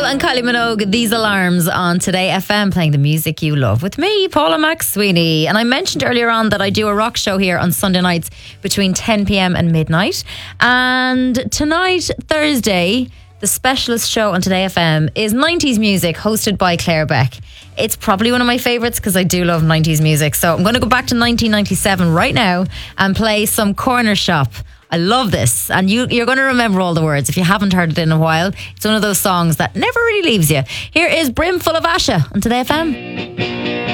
and Kylie Minogue, These Alarms on Today FM, playing the music you love with me, Paula McSweeney. And I mentioned earlier on that I do a rock show here on Sunday nights between 10 p.m. and midnight. And tonight, Thursday, the specialist show on Today FM is 90s music, hosted by Claire Beck. It's probably one of my favourites because I do love 90s music. So I'm going to go back to 1997 right now and play some Corner Shop. I love this, and you're going to remember all the words if you haven't heard it in a while. It's one of those songs that never really leaves you. Here is Brimful of Asha on Today FM.